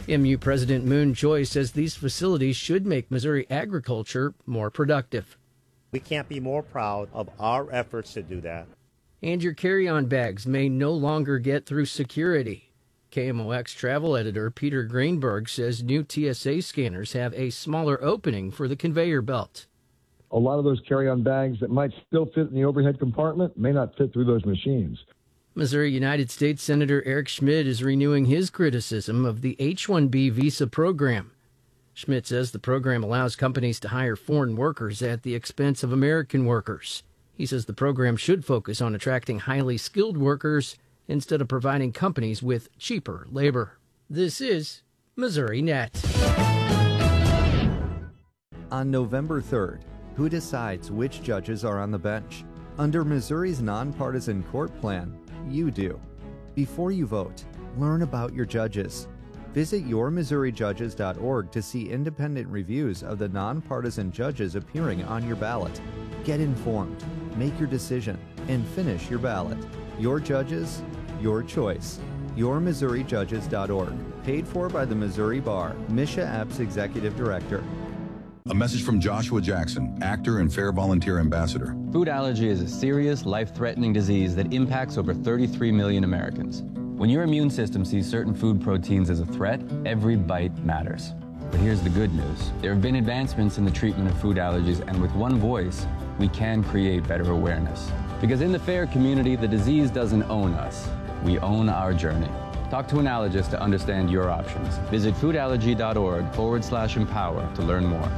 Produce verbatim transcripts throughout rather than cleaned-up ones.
M U President Moon Choi says these facilities should make Missouri agriculture more productive. We can't be more proud of our efforts to do that. And your carry-on bags may no longer get through security. K M O X travel editor Peter Greenberg says new T S A scanners have a smaller opening for the conveyor belt. A lot of those carry-on bags that might still fit in the overhead compartment may not fit through those machines. Missouri United States Senator Eric Schmidt is renewing his criticism of the H one B visa program. Schmidt says the program allows companies to hire foreign workers at the expense of American workers. He says the program should focus on attracting highly skilled workers instead of providing companies with cheaper labor. This is Missouri Net. On November third, who decides which judges are on the bench? Under Missouri's nonpartisan court plan, you do. Before you vote, learn about your judges. Visit your missouri judges dot org to see independent reviews of the nonpartisan judges appearing on your ballot. Get informed, make your decision, and finish your ballot. Your judges, your choice. your missouri judges dot org. Paid for by the Missouri Bar. Misha Epps, Executive Director. A message from Joshua Jackson, actor and Fair Volunteer Ambassador. Food allergy is a serious, life-threatening disease that impacts over thirty-three million Americans. When your immune system sees certain food proteins as a threat, every bite matters. But here's the good news. There have been advancements in the treatment of food allergies, and with one voice, we can create better awareness. Because in the FAIR community, the disease doesn't own us. We own our journey. Talk to an allergist to understand your options. Visit foodallergy.org forward slash empower to learn more.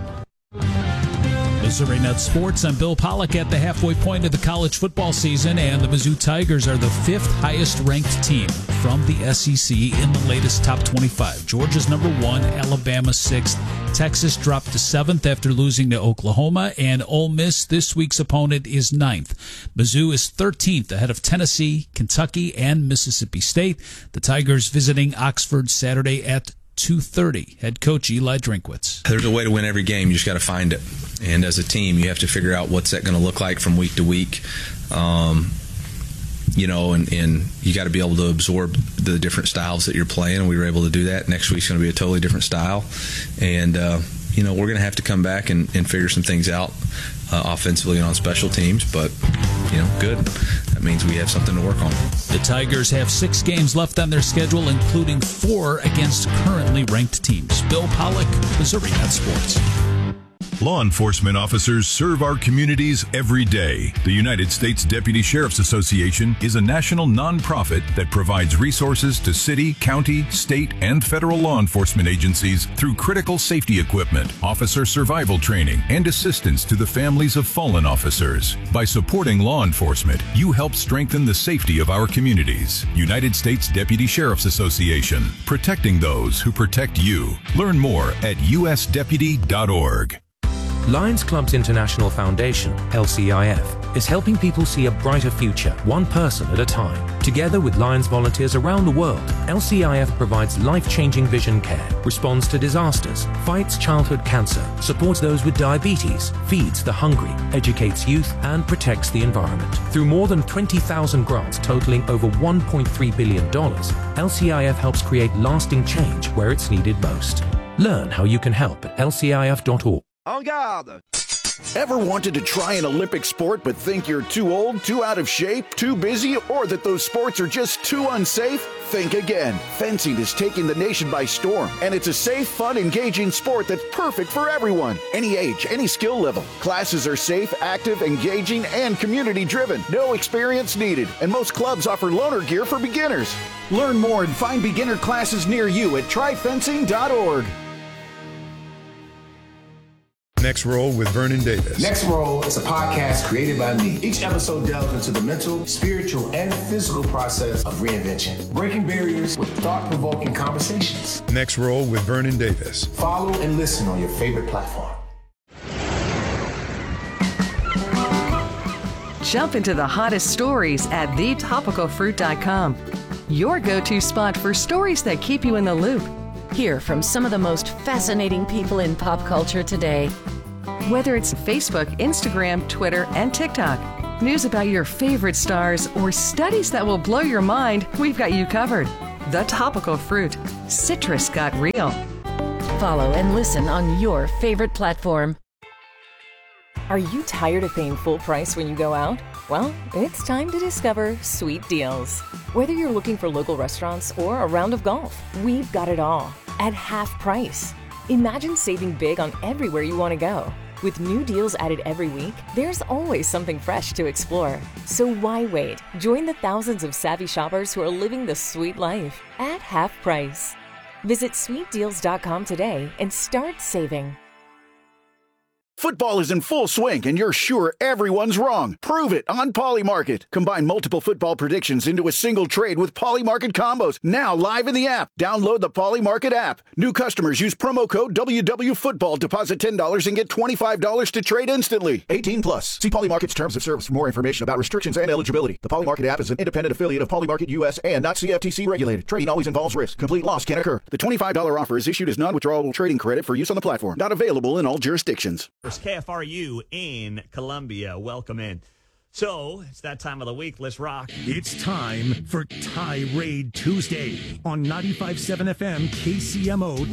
Missouri Net Sports. I'm Bill Pollock at the halfway point of the college football season, and the Mizzou Tigers are the fifth highest-ranked team from the S E C in the latest top twenty-five. Georgia's number one, Alabama sixth. Texas dropped to seventh after losing to Oklahoma, and Ole Miss, this week's opponent, is ninth. Mizzou is thirteenth, ahead of Tennessee, Kentucky, and Mississippi State. The Tigers visiting Oxford Saturday at two thirty. Head coach Eli Drinkwitz. There's a way to win every game. You just got to find it. And as a team, you have to figure out what's that going to look like from week to week. Um, you know, and, and you got to be able to absorb the different styles that you're playing. And we were able to do that. Next week's going to be a totally different style. And, uh, you know, we're going to have to come back and, and figure some things out uh, offensively and on special teams. But, you know, good. That means we have something to work on. The Tigers have six games left on their schedule, including four against currently ranked teams. Bill Pollock, Missouri Net Sports. Law enforcement officers serve our communities every day. The United States Deputy Sheriff's Association is a national nonprofit that provides resources to city, county, state, and federal law enforcement agencies through critical safety equipment, officer survival training, and assistance to the families of fallen officers. By supporting law enforcement, you help strengthen the safety of our communities. United States Deputy Sheriff's Association, protecting those who protect you. Learn more at u s deputy dot org. Lions Clubs International Foundation, L C I F, is helping people see a brighter future, one person at a time. Together with Lions volunteers around the world, L C I F provides life-changing vision care, responds to disasters, fights childhood cancer, supports those with diabetes, feeds the hungry, educates youth, and protects the environment. Through more than twenty thousand grants totaling over one point three billion dollars, L C I F helps create lasting change where it's needed most. Learn how you can help at L C I F dot org. En garde! Ever wanted to try an Olympic sport but think you're too old, too out of shape, too busy, or that those sports are just too unsafe? Think again. Fencing is taking the nation by storm, and it's a safe, fun, engaging sport that's perfect for everyone. Any age, any skill level. Classes are safe, active, engaging, and community-driven. No experience needed, and most clubs offer loaner gear for beginners. Learn more and find beginner classes near you at try fencing dot org. Next Roll with Vernon Davis. Next Roll is a podcast created by me. Each episode delves into the mental, spiritual, and physical process of reinvention, breaking barriers with thought-provoking conversations. Next Roll with Vernon Davis. Follow and listen on your favorite platform. Jump into the hottest stories at the topical fruit dot com. Your go-to spot for stories that keep you in the loop. Hear from some of the most fascinating people in pop culture today. Whether it's Facebook, Instagram, Twitter, and TikTok, news about your favorite stars, or studies that will blow your mind, we've got you covered. The Topical Fruit. Citrus got real. Follow and listen on your favorite platform. Are you tired of paying full price when you go out? Well, it's time to discover Sweet Deals. Whether you're looking for local restaurants or a round of golf, we've got it all at half price. Imagine saving big on everywhere you want to go. With new deals added every week, there's always something fresh to explore. So why wait? Join the thousands of savvy shoppers who are living the sweet life at half price. Visit sweet deals dot com today and start saving. Football is in full swing, and you're sure everyone's wrong. Prove it on Polymarket. Combine multiple football predictions into a single trade with Polymarket combos. Now live in the app. Download the Polymarket app. New customers use promo code W W Football. Deposit ten dollars and get twenty-five dollars to trade instantly. eighteen plus. See Polymarket's terms of service for more information about restrictions and eligibility. The Polymarket app is an independent affiliate of Polymarket U S and not C F T C regulated. Trading always involves risk. Complete loss can occur. The twenty-five dollars offer is issued as non-withdrawable trading credit for use on the platform. Not available in all jurisdictions. K F R U in Columbia. Welcome in. So, it's that time of the week. Let's rock. It's time for Tirade Tuesday on ninety-five point seven F M K C M O.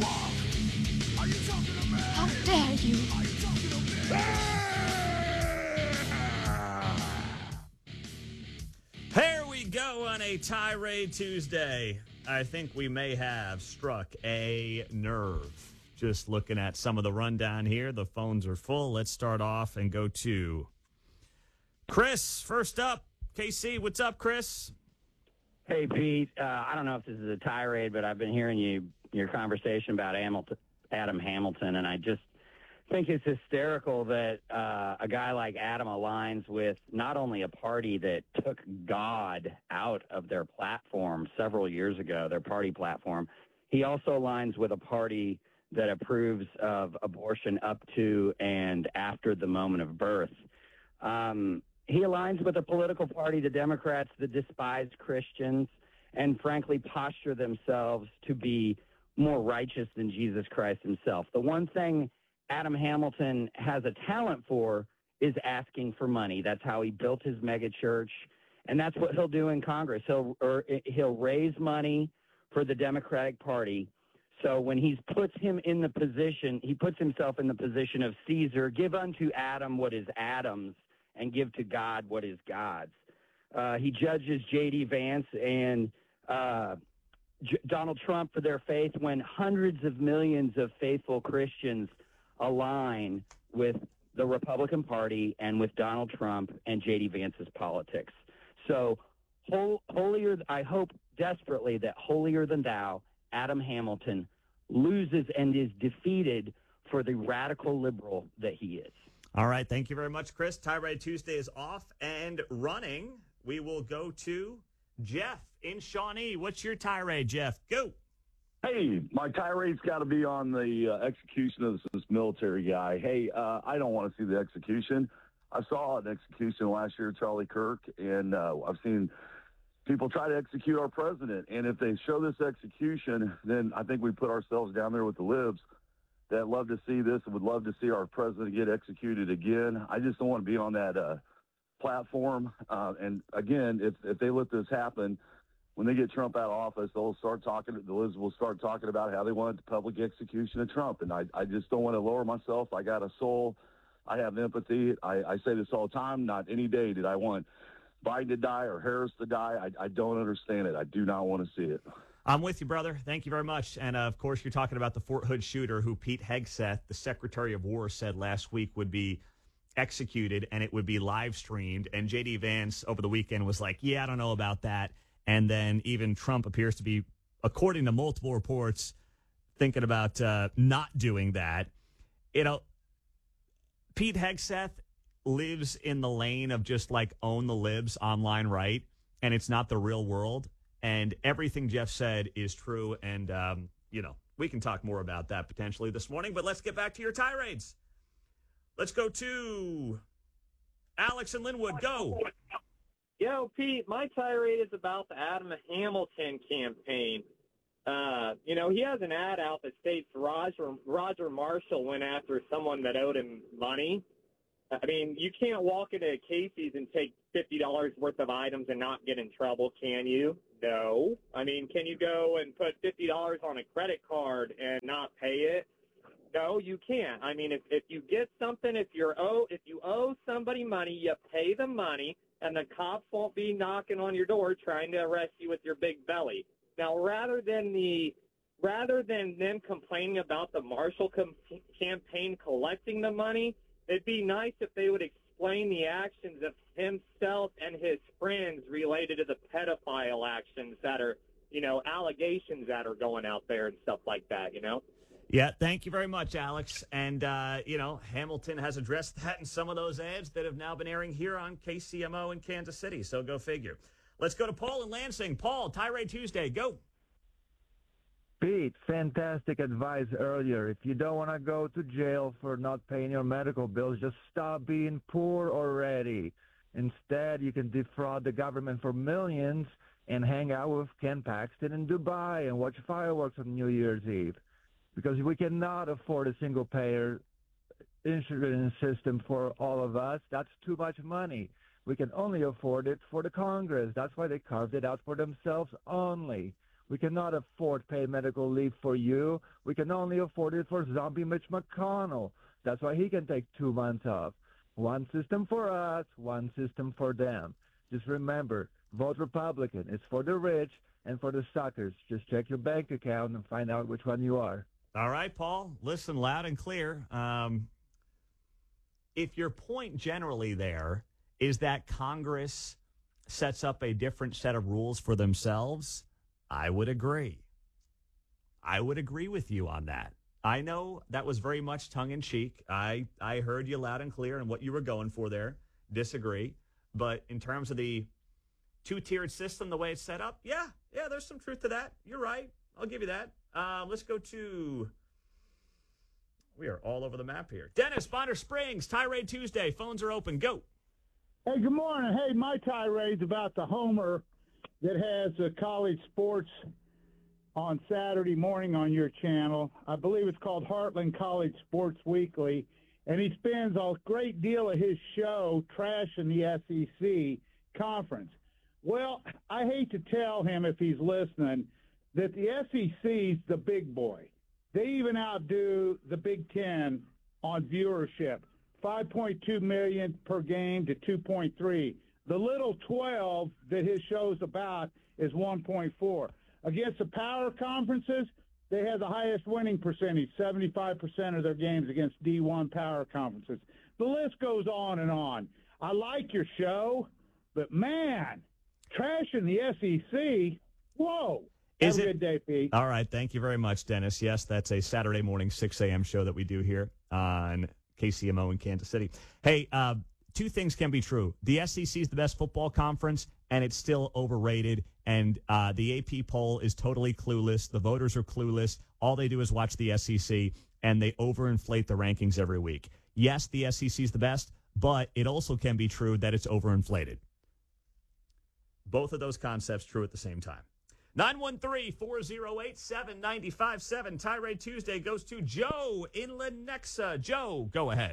How dare you? Here we go on a Tirade Tuesday. I think we may have struck a nerve. Just looking at some of the rundown here. The phones are full. Let's start off and go to Chris. First up, K C. What's up, Chris? Hey, Pete. Uh, I don't know if this is a tirade, but I've been hearing you your conversation about Hamilton, Adam Hamilton, and I just think it's hysterical that uh, a guy like Adam aligns with not only a party that took God out of their platform several years ago, their party platform, he also aligns with a party that approves of abortion up to and after the moment of birth. Um, he aligns with a political party, the Democrats, that despise Christians and frankly posture themselves to be more righteous than Jesus Christ himself. The one thing Adam Hamilton has a talent for is asking for money. That's how he built his mega church, and that's what he'll do in Congress. He'll, or he'll raise money for the Democratic Party. So when he puts him in the position, he puts himself in the position of Caesar, give unto Adam what is Adam's and give to God what is God's. Uh, he judges J D Vance and uh, J- Donald Trump for their faith when hundreds of millions of faithful Christians align with the Republican Party and with Donald Trump and J D Vance's politics. So hol- holier, I hope desperately that holier than thou, Adam Hamilton loses and is defeated for the radical liberal that he is. All right. Thank you very much, Chris. Tirade Tuesday is off and running. We will go to Jeff in Shawnee. What's your tirade, Jeff? Go. Hey, my tirade's got to be on the uh, execution of this, this military guy. Hey, uh, I don't want to see the execution. I saw an execution last year, Charlie Kirk, and uh, I've seen people try to execute our president, and if they show this execution, then I think we put ourselves down there with the libs that love to see this and would love to see our president get executed again. I just don't want to be on that uh, platform. Uh, and again, if if they let this happen, when they get Trump out of office, they'll start talking. The libs will start talking about how they want the public execution of Trump, and I I just don't want to lower myself. I got a soul. I have empathy. I, I say this all the time. Not any day did I want Biden to die or Harris to die. I, I don't understand it. I do not want to see it. I'm with you, brother. Thank you very much. And, uh, of course, you're talking about the Fort Hood shooter who Pete Hegseth, the Secretary of War, said last week would be executed and it would be live streamed. And J D Vance over the weekend was like, yeah, I don't know about that. And then even Trump appears to be, according to multiple reports, thinking about uh, not doing that. You know, Pete Hegseth lives in the lane of just like own the libs online, right? And it's not the real world. And everything Jeff said is true. And, um, you know, we can talk more about that potentially this morning. But let's get back to your tirades. Let's go to Alex and Linwood. Go. Yo, Pete, my tirade is about the Adam Hamilton campaign. Uh, you know, he has an ad out that states Roger, Roger Marshall went after someone that owed him money. I mean, you can't walk into Casey's and take fifty dollars worth of items and not get in trouble, can you? No. I mean, can you go and put fifty dollars on a credit card and not pay it? No, you can't. I mean, if, if you get something, if you're owe, if you owe somebody money, you pay the money, and the cops won't be knocking on your door trying to arrest you with your big belly. Now, rather than the rather than them complaining about the Marshall com- campaign collecting the money, it'd be nice if they would explain the actions of himself and his friends related to the pedophile actions that are, you know, allegations that are going out there and stuff like that, you know? Yeah, thank you very much, Alex. And, uh, you know, Hamilton has addressed that in some of those ads that have now been airing here on K C M O in Kansas City, so go figure. Let's go to Paul in Lansing. Paul, Tirade Tuesday, go. Pete, fantastic advice earlier. If you don't want to go to jail for not paying your medical bills, just stop being poor already. Instead, you can defraud the government for millions and hang out with Ken Paxton in Dubai and watch fireworks on New Year's Eve. Because we cannot afford a single-payer insurance system for all of us. That's too much money. We can only afford it for the Congress. That's why they carved it out for themselves only. We cannot afford paid medical leave for you. We can only afford it for zombie Mitch McConnell. That's why he can take two months off. One system for us, one system for them. Just remember, vote Republican. It's for the rich and for the suckers. Just check your bank account and find out which one you are. All right, Paul, listen loud and clear. Um, if your point generally there is that Congress sets up a different set of rules for themselves, I would agree. I would agree with you on that. I know that was very much tongue-in-cheek. I, I heard you loud and clear and what you were going for there. Disagree. But in terms of the two-tiered system, the way it's set up, yeah, yeah, there's some truth to that. You're right. I'll give you that. Uh, let's go to, we are all over the map here. Dennis, Bonner Springs, Tirade Tuesday. Phones are open. Go. Hey, good morning. Hey, my tirade's about the homer that has uh, college sports on Saturday morning on your channel. I believe it's called Heartland College Sports Weekly, and he spends a great deal of his show trashing the S E C conference. Well, I hate to tell him if he's listening that the S E C's the big boy. They even outdo the Big Ten on viewership, five point two million per game to two point three. The little twelve that his show's about is one point four. Against the power conferences, they have the highest winning percentage, seventy-five percent of their games against D one power conferences. The list goes on and on. I like your show, but man, trashing the S E C, whoa. Is Have a it, good day, Pete. All right. Thank you very much, Dennis. Yes, that's a Saturday morning six a.m. show that we do here on K C M O in Kansas City. Hey, uh, two things can be true. The S E C is the best football conference, and it's still overrated. And uh, the A P poll is totally clueless. The voters are clueless. All they do is watch the S E C, and they overinflate the rankings every week. Yes, the S E C is the best, but it also can be true that it's overinflated. Both of those concepts true at the same time. nine one three, four oh eight, seven nine five seven. Tirade Tuesday goes to Joe in Lenexa. Joe, go ahead.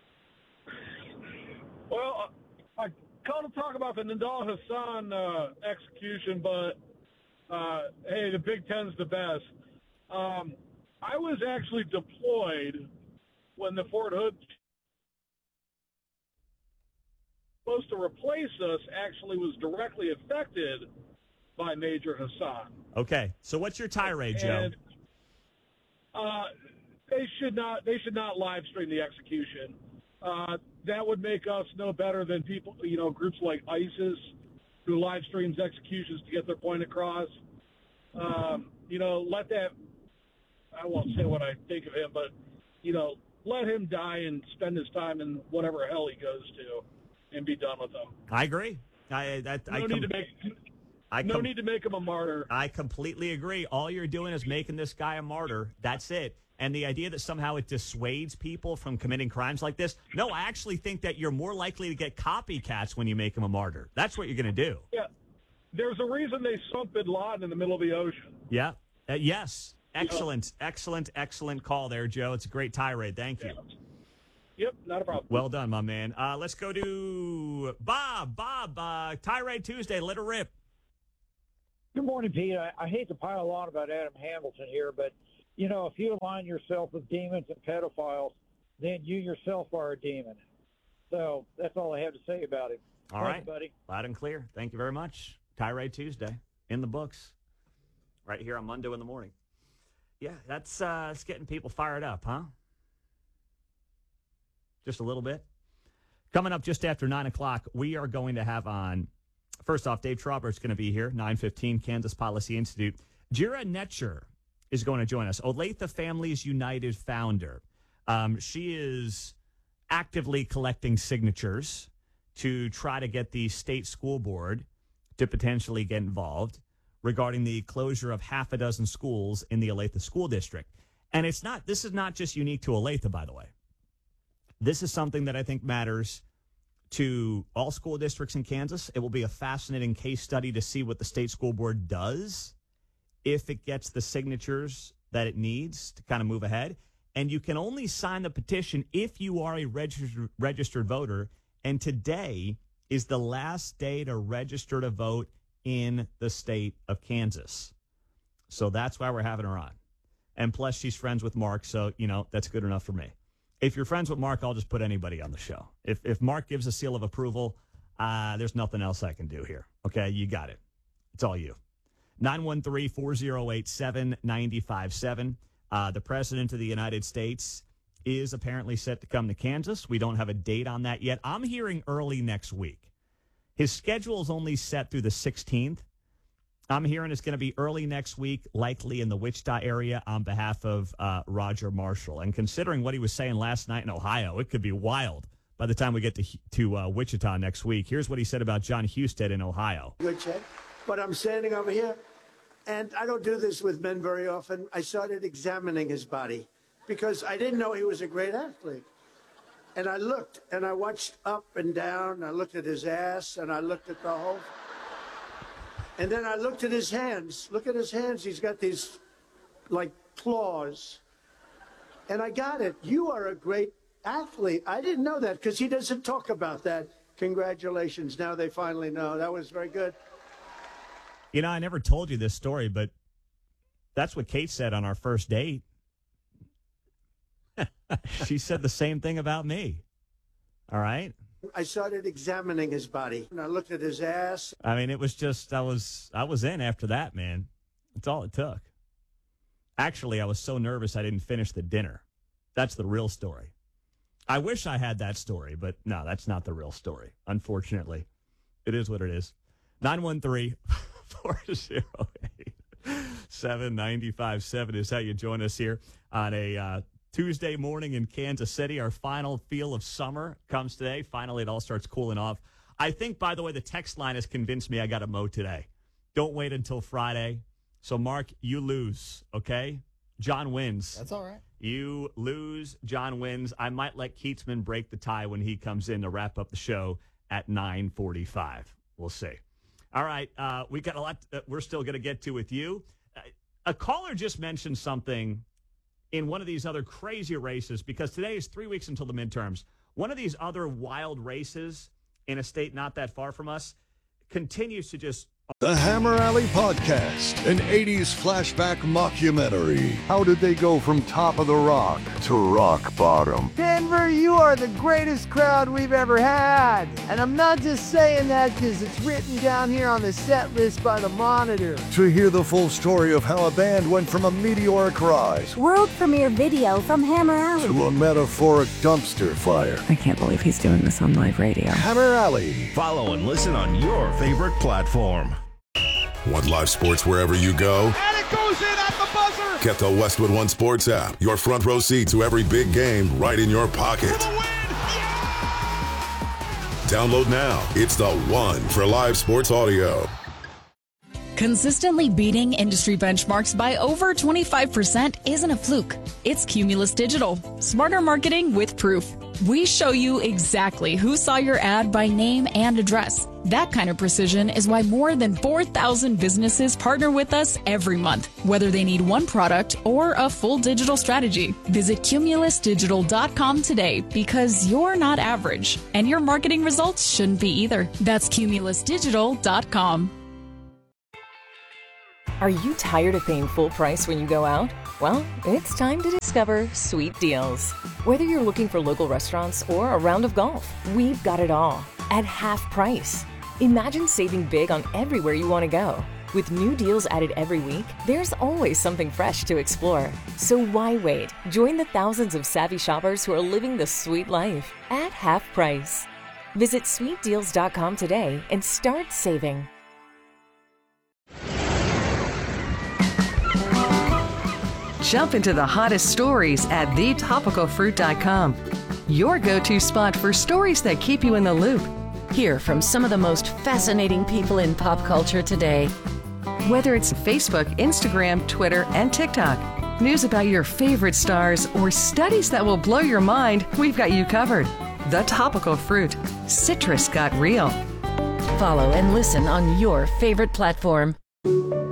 Well, I called to talk about the Nidal Hassan uh, execution, but, uh, hey, the Big Ten's the best. Um, I was actually deployed when the Fort Hood supposed to replace us actually was directly affected by Major Hassan. Okay, so what's your tirade, Joe? And, uh, they should not. They should not live stream the execution. Uh, that would make us no better than people, you know, groups like ISIS, who live streams executions to get their point across. Um, you know, let that. I won't say what I think of him, but you know, let him die and spend his time in whatever hell he goes to, and be done with him. I agree. I that no I need com- to make. I no com- need to make him a martyr. I completely agree. All you're doing is making this guy a martyr. That's it. And the idea that somehow it dissuades people from committing crimes like this, no, I actually think that you're more likely to get copycats when you make him a martyr. That's what you're going to do. Yeah. There's a reason they sunk Bin Laden in the middle of the ocean. Yeah. Uh, yes. Excellent, excellent, excellent call there, Joe. It's a great tirade. Thank you. Yep, not a problem. Well done, my man. Uh, let's go to Bob. Bob, uh, Tirade Tuesday. Let her rip. Good morning, Pete. I, I hate to pile on about Adam Hamilton here, but, you know, if you align yourself with demons and pedophiles, then you yourself are a demon. So that's all I have to say about him. All Thanks, right, buddy. Loud and clear. Thank you very much. Tirade Tuesday in the books, right here on Monday in the morning. Yeah, that's uh, it's getting people fired up, huh? Just a little bit. Coming up just after nine o'clock, we are going to have on, first off, Dave Traubert's going to be here, nine fifteen, Kansas Policy Institute. Jira Netcher is going to join us, Olathe Families United founder. Um, she is actively collecting signatures to try to get the state school board to potentially get involved regarding the closure of half a dozen schools in the Olathe School District. And it's not, this is not just unique to Olathe, by the way. This is something that I think matters to all school districts in Kansas. It will be a fascinating case study to see what the state school board does if it gets the signatures that it needs to kind of move ahead. And you can only sign the petition if you are a registered, registered voter. And today is the last day to register to vote in the state of Kansas. So that's why we're having her on. And plus, she's friends with Mark, so, you know, that's good enough for me. If you're friends with Mark, I'll just put anybody on the show. If if Mark gives a seal of approval, uh, there's nothing else I can do here. Okay, you got it. It's all you. nine one three, four oh eight, seven nine five seven. Uh, the President of the United States is apparently set to come to Kansas. We don't have a date on that yet. I'm hearing early next week. His schedule is only set through the sixteenth. I'm hearing it's going to be early next week, likely in the Wichita area on behalf of uh, Roger Marshall. And considering what he was saying last night in Ohio, it could be wild by the time we get to, to uh, Wichita next week. Here's what he said about John Husted in Ohio. Good check. But I'm standing over here, and I don't do this with men very often. I started examining his body because I didn't know he was a great athlete. And I looked, and I watched up and down. I looked at his ass, and I looked at the whole... And then I looked at his hands. Look at his hands. He's got these, like, claws. And I got it. You are a great athlete. I didn't know that because he doesn't talk about that. Congratulations. Now they finally know. That was very good. You know, I never told you this story, but that's what Kate said on our first date. She said the same thing about me. All right? I started examining his body, and I looked at his ass. I mean, it was just, I was I was in after that, man. That's all it took. Actually, I was so nervous I didn't finish the dinner. That's the real story. I wish I had that story, but no, that's not the real story, unfortunately. It is what it is. nine one three, four oh eight, seven nine five seven is how you join us here on a uh, Tuesday morning in Kansas City. Our final feel of summer comes today. Finally, it all starts cooling off. I think, by the way, the text line has convinced me I got to mow today. Don't wait until Friday. So, Mark, you lose, okay? John wins. That's all right. You lose. John wins. I might let Keatsman break the tie when he comes in to wrap up the show at nine forty-five. We'll see. All right. Uh, we got a lot that we're still going to get to with you. Uh, a caller just mentioned something in one of these other crazy races, because today is three weeks until the midterms. One of these other wild races in a state not that far from us continues to just... The Hammer Alley Podcast, an eighties flashback mockumentary. How did they go from top of the rock to rock bottom? Denver, you are the greatest crowd we've ever had. And I'm not just saying that because it's written down here on the set list by the Monitor. To hear the full story of how a band went from a meteoric rise, world premiere video from Hammer Alley, to a metaphoric dumpster fire. I can't believe he's doing this on live radio. Hammer Alley. Follow and listen on your favorite platform. Want live sports wherever you go? And it goes in at the buzzer! Get the Westwood One Sports app. Your front row seat to every big game right in your pocket. For the win! Yeah! Download now. It's the one for live sports audio. Consistently beating industry benchmarks by over twenty-five percent isn't a fluke. It's Cumulus Digital. Smarter marketing with proof. We show you exactly who saw your ad by name and address. That kind of precision is why more than four thousand businesses partner with us every month, whether they need one product or a full digital strategy. Visit Cumulus Digital dot com today, because you're not average, and your marketing results shouldn't be either. That's Cumulus Digital dot com. Are you tired of paying full price when you go out? Well, it's time to discover sweet deals. Whether you're looking for local restaurants or a round of golf, we've got it all at half price. Imagine saving big on everywhere you want to go. With new deals added every week, there's always something fresh to explore. So why wait? Join the thousands of savvy shoppers who are living the sweet life at half price. Visit sweet deals dot com today and start saving. Jump into the hottest stories at the topical fruit dot com. Your go-to spot for stories that keep you in the loop. Hear from some of the most fascinating people in pop culture today. Whether it's Facebook, Instagram, Twitter, and TikTok, news about your favorite stars, or studies that will blow your mind, we've got you covered. The Topical Fruit. Citrus got real. Follow and listen on your favorite platform.